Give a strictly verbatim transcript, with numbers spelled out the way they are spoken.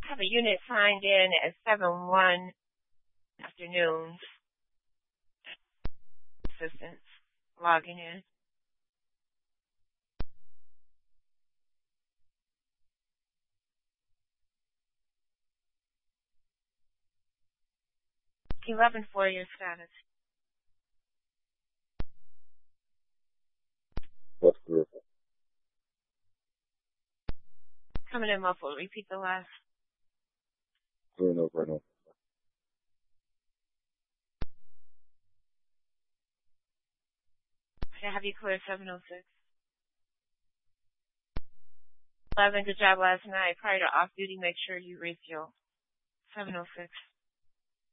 Have a unit signed in at seven one afternoon. Assistance logging in. Eleven four your status. What's the Coming in muffled. Repeat the last. doing over and over? Can I have you clear seven oh six? Eleven, good job last night. Prior to off duty, make sure you refuel. seven oh six.